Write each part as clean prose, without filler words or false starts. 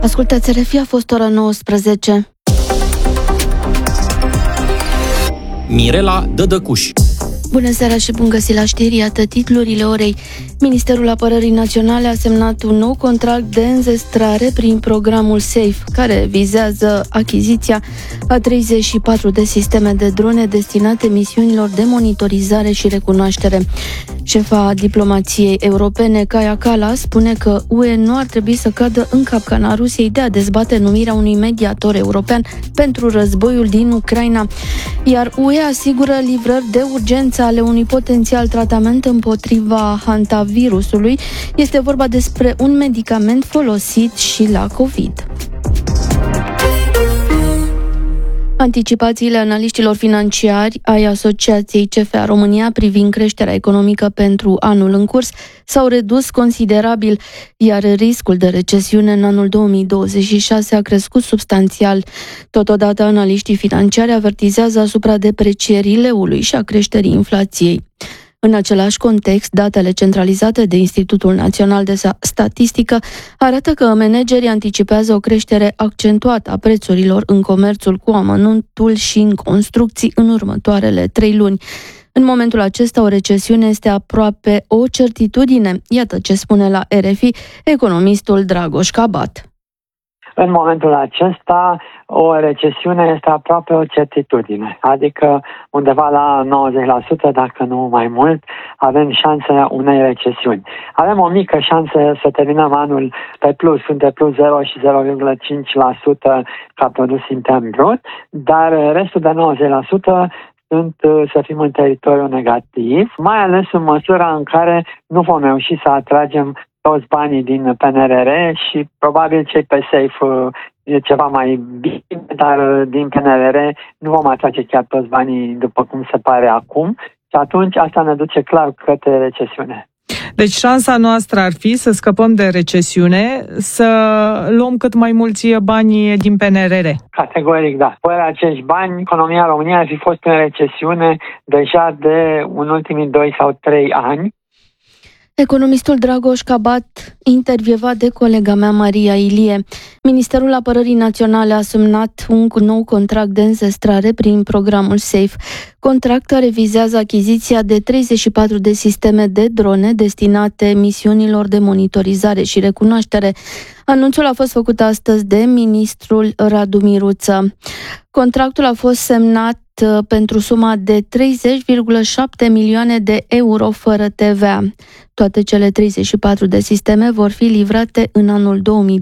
Ascultați RFI, a fost ora 19. Mirela Dădăcuș. Bună seara și bun găsit la știri, iată titlurile orei. Ministerul Apărării Naționale a semnat un nou contract de înzestrare prin programul SAFE, care vizează achiziția a 34 de sisteme de drone destinate misiunilor de monitorizare și recunoaștere. Șefa diplomației europene, Kaja Kallas, spune că UE nu ar trebui să cadă în capcana Rusiei de a dezbate numirea unui mediator european pentru războiul din Ucraina, iar UE asigură livrări de urgență ale unui potențial tratament împotriva hantavirusului. Este vorba despre un medicament folosit și la COVID. Anticipațiile analiștilor financiari ai Asociației CFA România privind creșterea economică pentru anul în curs s-au redus considerabil, iar riscul de recesiune în anul 2026 a crescut substanțial. Totodată, analiștii financiari avertizează asupra deprecierii leului și a creșterii inflației. În același context, datele centralizate de Institutul Național de Statistică arată că managerii anticipează o creștere accentuată a prețurilor în comerțul cu amănuntul și în construcții în următoarele 3 luni. În momentul acesta, o recesiune este aproape o certitudine. Iată ce spune la RFI economistul Dragoș Cabat. În momentul acesta, o recesiune este aproape o certitudine, adică undeva la 90%, dacă nu mai mult, avem șansa unei recesiuni. Avem o mică șansă să terminăm anul pe plus, între plus 0 și 0,5% ca produs intern brut, dar restul de 90% sunt, să fim în teritoriu negativ, mai ales în măsura în care nu vom reuși să atragem toți banii din PNRR și probabil cei pe SAFE e ceva mai bine, dar din PNRR nu vom atrage chiar toți banii după cum se pare acum și atunci asta ne duce clar către recesiune. Deci șansa noastră ar fi să scăpăm de recesiune, să luăm cât mai mulți bani din PNRR. Categoric, da. Fără acești bani, economia României ar fi fost în recesiune deja de în ultimii 2 sau 3 ani. Economistul Dragoș Cabat, intervievat de colega mea Maria Ilie. Ministerul Apărării Naționale a semnat un nou contract de înzestrare prin programul SAFE. Contract care vizează achiziția de 34 de sisteme de drone destinate misiunilor de monitorizare și recunoaștere. Anunțul a fost făcut astăzi de ministrul Radu Miruță. Contractul a fost semnat pentru suma de 30,7 milioane de euro fără TVA. Toate cele 34 de sisteme vor fi livrate în anul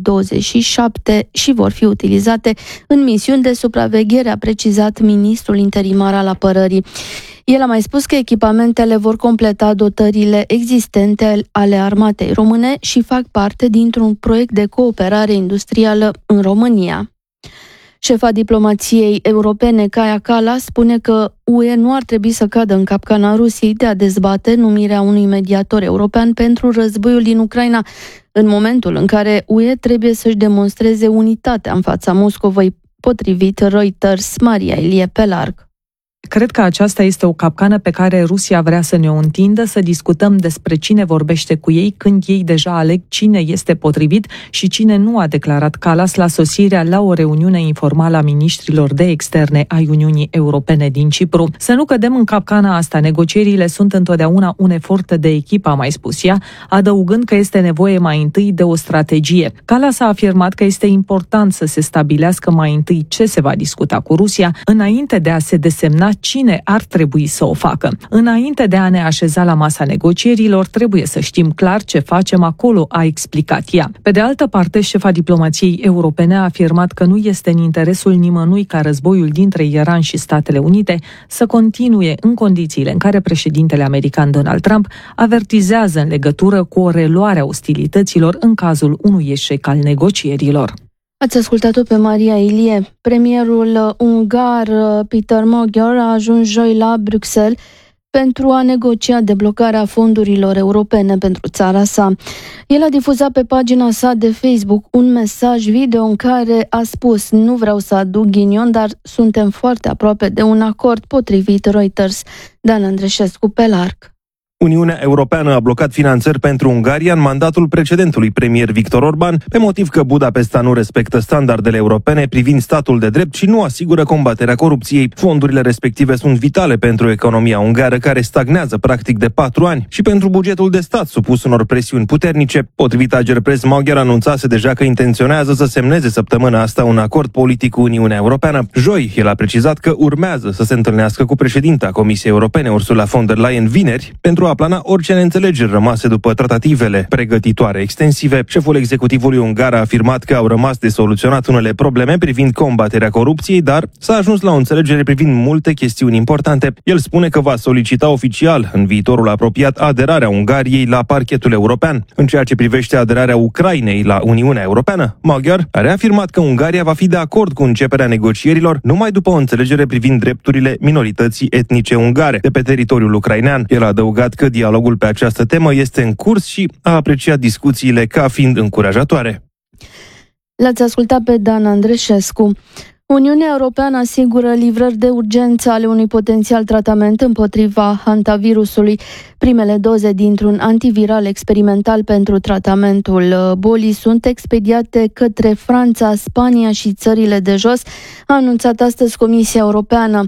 2027 și vor fi utilizate în misiuni de supraveghere, a precizat ministrul interimar al apărării. El a mai spus că echipamentele vor completa dotările existente ale armatei române și fac parte dintr-un proiect de cooperare industrială în România. Șefa diplomației europene, Kaja Kallas, spune că UE nu ar trebui să cadă în capcana Rusiei de a dezbate numirea unui mediator european pentru războiul din Ucraina, în momentul în care UE trebuie să-și demonstreze unitatea în fața Moscovei, potrivit Reuters. Maria Ilie pe larg. Cred că aceasta este o capcană pe care Rusia vrea să ne o întindă, să discutăm despre cine vorbește cu ei, când ei deja aleg cine este potrivit și cine nu, a declarat Kallas la sosirea la o reuniune informală a miniștrilor de externe ai Uniunii Europene din Cipru. Să nu cădem în capcana asta, negocierile sunt întotdeauna un efort de echipă, a mai spus ea, adăugând că este nevoie mai întâi de o strategie. Kallas a afirmat că este important să se stabilească mai întâi ce se va discuta cu Rusia, înainte de a se desemna cine ar trebui să o facă. Înainte de a ne așeza la masa negocierilor, trebuie să știm clar ce facem acolo, a explicat ea. Pe de altă parte, șefa diplomației europene a afirmat că nu este în interesul nimănui ca războiul dintre Iran și Statele Unite să continue în condițiile în care președintele american Donald Trump avertizează în legătură cu o reluare a ostilităților în cazul unui eșec al negocierilor. Ați ascultat-o pe Maria Ilie. Premierul ungar Peter Magyar a ajuns joi la Bruxelles pentru a negocia deblocarea fondurilor europene pentru țara sa. El a difuzat pe pagina sa de Facebook un mesaj video în care a spus: "Nu vreau să aduc ghinion, dar suntem foarte aproape de un acord", potrivit Reuters. Dan Andreșescu pe larg. Uniunea Europeană a blocat finanțări pentru Ungaria în mandatul precedentului premier Viktor Orban, pe motiv că Budapesta nu respectă standardele europene privind statul de drept și nu asigură combaterea corupției. Fondurile respective sunt vitale pentru economia ungară, care stagnează practic de 4 ani, și pentru bugetul de stat, supus unor presiuni puternice. Potrivit Agerpres, Magyar anunțase deja că intenționează să semneze săptămâna asta un acord politic cu Uniunea Europeană. Joi, el a precizat că urmează să se întâlnească cu președinta Comisiei Europene, Ursula von der Leyen, vineri, pentru a plana orice neînțelegeri rămase după tratativele pregătitoare extensive. Șeful executivului ungar a afirmat că au rămas de soluționat unele probleme privind combaterea corupției, dar s-a ajuns la o înțelegere privind multe chestiuni importante. El spune că va solicita oficial în viitorul apropiat aderarea Ungariei la parchetul european. În ceea ce privește aderarea Ucrainei la Uniunea Europeană, Magyar a reafirmat că Ungaria va fi de acord cu începerea negocierilor numai după o înțelegere privind drepturile minorității etnice ungare de pe teritoriul ucrainean. El a adăugat că dialogul pe această temă este în curs și a apreciat discuțiile ca fiind încurajatoare. L-ați ascultat pe Dan Andreșescu. Uniunea Europeană asigură livrări de urgență ale unui potențial tratament împotriva hantavirusului. Primele doze dintr-un antiviral experimental pentru tratamentul bolii sunt expediate către Franța, Spania și țările de jos, a anunțat astăzi Comisia Europeană.